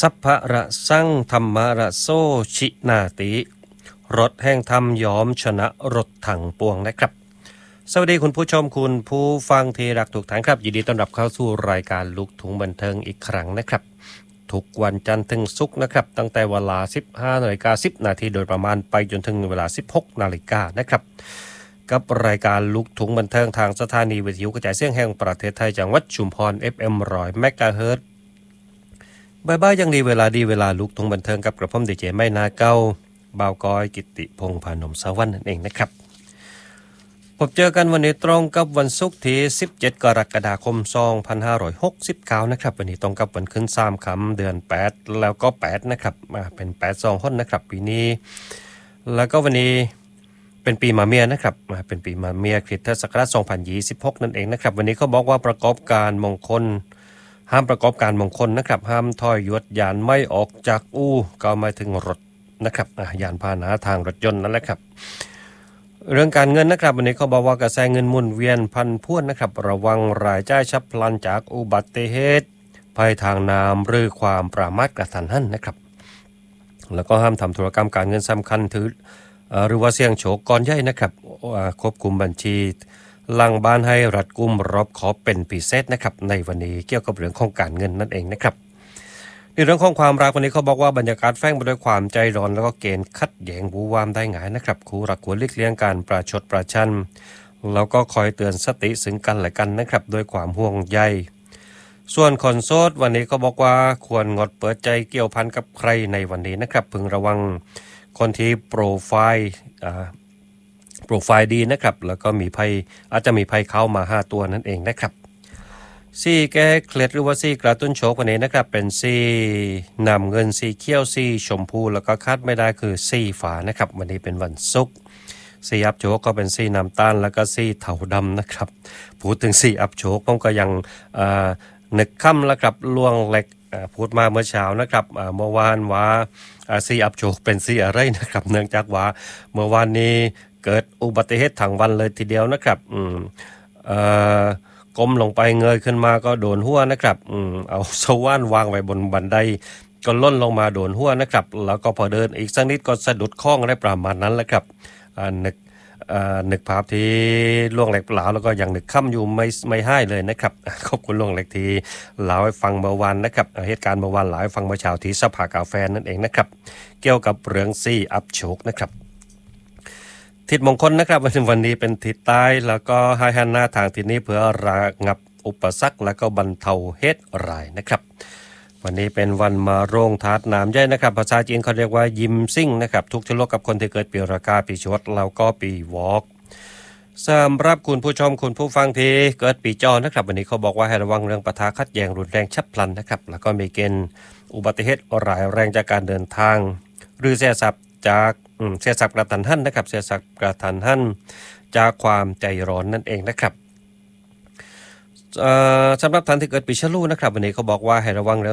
สัพพะระสังธรรมะระโซชินาติรถแห่งธรรมยอมชนะรถถังปวงนะครับสวัสดีคุณผู้ชมคุณผู้ฟังที่รักทุกท่านครับยินดีต้อนรับเข้าสู่รายการลูกทุ่งบันเทิงอีกครั้งนะครับทุกวันจันทร์ถึงศุกร์นะครับตั้งแต่เวลา 15:10 นาทีโดยประมาณไปจนถึงเวลา 16 นาฬิกานะครับกับรายการลูกทุ่งบันเทิงทางสถานีวิทยุกระจายเสียงแห่งประเทศไทยจังหวัดชุมพร FM 100 เมกะเฮิรตซ์บ่ายๆยังดีเวลาลูกทุ่งบันเทิงกับกระผมดีเจไม่นาเก้าบ่าวกอยกิตติพงษ์พานมสวรรค์นั่นเองนะครับพบเจอกันวันนี้ตรงกับวันศุกร์ที่17 กรกฎาคม 2569นะครับวันนี้ตรงกับวันขึ้น3ค่ำเดือน8แล้วก็8นะครับเป็น8 2 6นะครับปีนี้แล้วก็วันนี้เป็นปีมะเมียนะครับเป็นปีมะเมียคริสตศักราช2026นั่นเองนะครับวันนี้เขาบอกว่าประกอบการมงคลห้ามประกอบการมงคลนะครับห้ามถอยยวดยานไม่ออกจากอู่ก็หมายถึงรถนะครับยานพาหนะทางรถยนต์นั่นแหละครับเรื่องการเงินนะครับวันนี้เขาบอกว่ากระแสเงินหมุนเวียนพันพ้วนนะครับระวังรายจ่ายฉับพลันจากอุบัติเหตุภัยทางน้ำหรือความประมาทกระทันหันนะครับแล้วก็ห้ามทำธุรกรรมการเงินสำคัญหรือว่าเสี่ยงโชคก่อนใหญ่นะครับควบคุมบัญชีหลังบ้านให้รัดกุมรอบขอเป็นพิเศษนะครับในวันนี้เกี่ยวกับเรื่องของการเงินนั่นเองนะครับในเรื่องของความรักวันนี้เขาบอกว่าบรรยากาศแฝงไปด้วยความใจร้อนแล้วก็เกณฑ์ขัดแย้งวู่วามได้ง่ายนะครับคู่รักควรหลีกเลี่ยงการประชดประชันแล้วก็คอยเตือนสติซึ่งกันและกันนะครับด้วยความห่วงใยส่วนคนโสดวันนี้ก็บอกว่าควรงดเปิดใจเกี่ยวพันกับใครในวันนี้นะครับพึงระวังคนที่โปรไฟล์ดีนะครับแล้วก็อาจจะมีภัยเข้ามา5ตัวนั่นเองนะครับซี่แก้เคล็ดหรือว่าซี่กระตุ้นโชควันนี้นะครับเป็นซี่นำเงินซี่เขียวซี่ชมพูแล้วก็คาดไม่ได้คือซี่ฟ้านะครับวันนี้เป็นวันศุกร์ซี่อัพโชคก็เป็นซี่น้ำตาลแล้วก็ซี่เถาดำนะครับพูดถึงซี่อัพโชคผมก็ยังนึกค่ำแล้วครับล่วงเล็กพูดมาเมื่อเช้านะครับเมื่อวานว่าซี่อัพโชคเป็นซี่อะไรนะครับเนื่องจากว่าเมื่อวานนี้เกิดอุบัติเหตุทั้งวันเลยทีเดียวนะครับก้มลงไปเงยขึ้นมาก็โดนหัวนะครับเอาสว่านวางไว้บนบันไดก็ล่นลงมาโดนหัวนะครับแล้วก็พอเดินอีกสักนิดก็สะดุดข้องได้ประมาณนั้นแหละครับนึกภาพที่ล่วงเล็กเล่าแล้วก็ยังนึกค่ำอยู่ไม่ให้เลยนะครับขอบคุณล่วงเล็กที่เล่าให้ฟังเมื่อวานนะครับเหตุการณ์เมื่อวานเล่าให้ฟังเมื่อเช้าที่สภากาแฟนั่นเองนะครับเกี่ยวกับเรื่องซี่อัพโชคนะครับทิศมงคลนะครับวันนี้เป็นทิศใต้แล้วก็ให้หันหน้าทางทิศนี้เพื่อระงับอุปสรรคและก็บรรเทาเหตุร้ายนะครับวันนี้เป็นวันมาโรงธาตุน้ำใหญ่นะครับภาษาจีนเขาเรียกว่ายิมซิ่งนะครับทุกชั่วโลกกับคนที่เกิดปีรากาปีชวดแล้วก็ปีวอกสำหรับคุณผู้ชมคุณผู้ฟังที่เกิดปีจอนะครับวันนี้เขาบอกว่าให้ระวังเรื่องปะทะขัดแย้งรุนแรงฉับพลันนะครับแล้วก็มีเกณฑ์อุบัติเหตุร้ายแรงจากการเดินทางหรือเสียทรัพย์จากเสียทรัพย์กระทันหันนะครับเสียทรัพย์กระทันหันจากความใจร้อนนั่นเองนะครับสำหรับท่านที่เกิดปีฉลูนะครับวันนี้เขาบอกว่าให้ระวัง